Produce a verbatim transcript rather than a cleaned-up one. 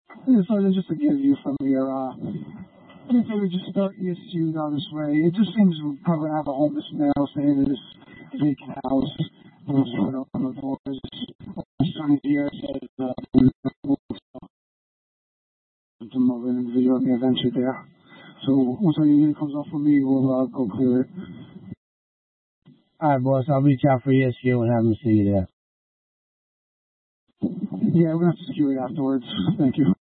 Yeah, so then just to give you from your, uh, I think they would just start E S U down this way. It just seems we're probably gonna have a homeless male staying in this vacant house. We'll just put open the doors. Son here says, uh, to move in the video of the adventure there. So once our unit comes off for me, we'll uh, go clear it. All right, boss. I'll reach out for E S U and have them see you there. Yeah, we're gonna have to secure it afterwards. Thank you.